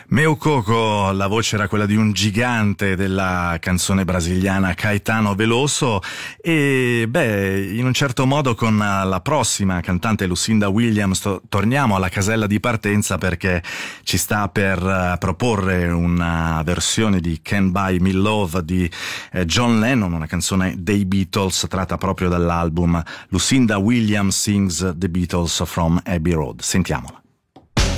Meu Coco, la voce era quella di un gigante della canzone brasiliana, Caetano Veloso, e in un certo modo con la prossima cantante Lucinda Williams torniamo alla casella di partenza, perché ci sta per proporre una versione di Can't Buy Me Love di John Lennon, una canzone dei Beatles tratta proprio dall'album Lucinda Williams Sings The Beatles from Abbey Road. Sentiamola.